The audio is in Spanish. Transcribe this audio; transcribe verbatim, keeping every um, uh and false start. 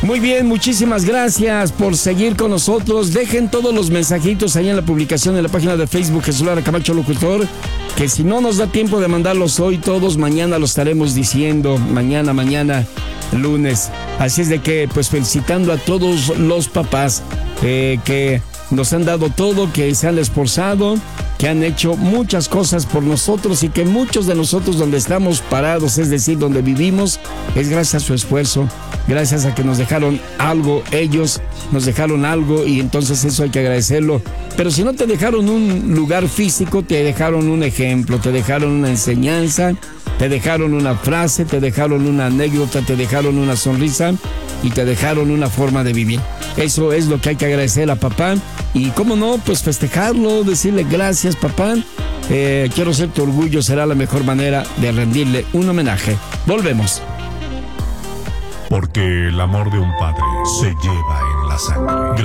Muy bien, muchísimas gracias por seguir con nosotros. Dejen todos los mensajitos ahí en la publicación en la página de Facebook Jesús Lara Camacho Locutor, que si no nos da tiempo de mandarlos hoy todos, mañana los estaremos diciendo, mañana, mañana, lunes. Así es de que, pues felicitando a todos los papás eh, que nos han dado todo, que se han esforzado, que han hecho muchas cosas por nosotros y que muchos de nosotros donde estamos parados, es decir, donde vivimos, es gracias a su esfuerzo, gracias a que nos dejaron algo, ellos nos dejaron algo y entonces eso hay que agradecerlo. Pero si no te dejaron un lugar físico, te dejaron un ejemplo, te dejaron una enseñanza, te dejaron una frase, te dejaron una anécdota, te dejaron una sonrisa y te dejaron una forma de vivir. Eso es lo que hay que agradecer a papá y cómo no, pues festejarlo, decirle gracias papá, eh, quiero ser tu orgullo, será la mejor manera de rendirle un homenaje. Volvemos. Porque el amor de un padre se lleva en la sangre.